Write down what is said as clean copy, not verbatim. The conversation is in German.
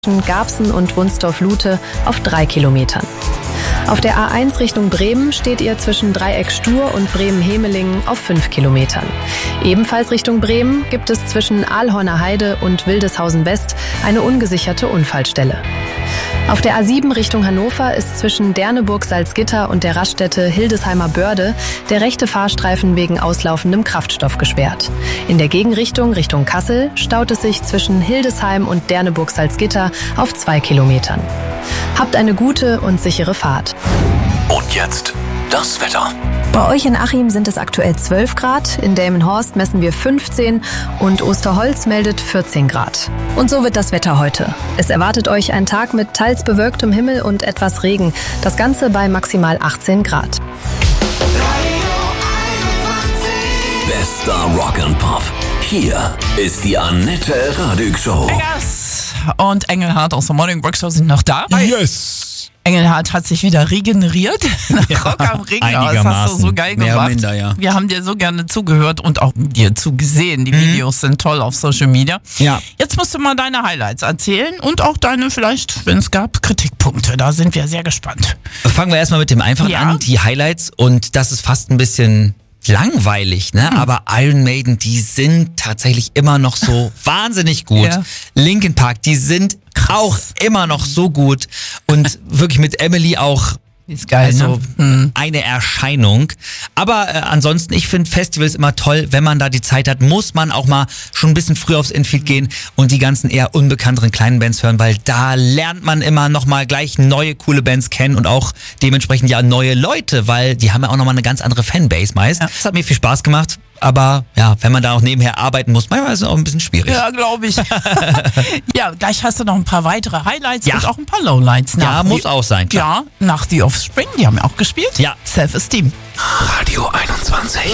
Garbsen und Wunstorf-Lute auf 3 Kilometern. Auf der A1 Richtung Bremen steht ihr zwischen Dreieck Stur und Bremen-Hemelingen auf 5 Kilometern. Ebenfalls Richtung Bremen gibt es zwischen Aalhorner Heide und Wildeshausen West eine ungesicherte Unfallstelle. Auf der A7 Richtung Hannover ist zwischen Derneburg-Salzgitter und der Raststätte Hildesheimer Börde der rechte Fahrstreifen wegen auslaufendem Kraftstoff gesperrt. In der Gegenrichtung Richtung Kassel staut es sich zwischen Hildesheim und Derneburg-Salzgitter auf 2 Kilometern. Habt eine gute und sichere Fahrt. Und jetzt das Wetter. Bei euch in Achim sind es aktuell 12 Grad, in Delmenhorst messen wir 15 und Osterholz meldet 14 Grad. Und so wird das Wetter heute. Es erwartet euch ein Tag mit teils bewölktem Himmel und etwas Regen. Das Ganze bei maximal 18 Grad. Bester Rock and Pop. Hier ist die Annette Radig Show. Und Engelhardt aus der Morning Rock Show sind noch da. Yes! Engelhardt hat sich wieder regeneriert. Nach Rock am Ring. Das hast du so geil mehr gemacht. oder minder, ja. Wir haben dir so gerne zugehört und auch dir zugesehen. Die Videos sind toll auf Social Media. Ja. Jetzt musst du mal deine Highlights erzählen und auch deine, vielleicht, wenn es gab, Kritikpunkte. Da sind wir sehr gespannt. Fangen wir erstmal mit dem Einfachen an, die Highlights. Und das ist fast ein bisschen langweilig, ne? Aber Iron Maiden, die sind tatsächlich immer noch so wahnsinnig gut. Ja. Linkin Park, die sind auch immer noch so gut. Und wirklich mit Emily auch Ist geil, also ne? eine Erscheinung. Aber ansonsten, ich finde Festivals immer toll. Wenn man da die Zeit hat, muss man auch mal schon ein bisschen früh aufs Infield gehen und die ganzen eher unbekannteren kleinen Bands hören, weil da lernt man immer nochmal gleich neue, coole Bands kennen und auch dementsprechend ja neue Leute, weil die haben ja auch nochmal eine ganz andere Fanbase meist. Ja. Das hat mir viel Spaß gemacht. Aber ja, wenn man da auch nebenher arbeiten muss, manchmal ist es auch ein bisschen schwierig. Ja, glaube ich. Ja, gleich hast du noch ein paar weitere Highlights Ja. und auch ein paar Lowlights. Ja, muss auch sein, klar. Ja, nach The Offspring, die haben ja auch gespielt. Ja. Self-Esteem. Radio 21.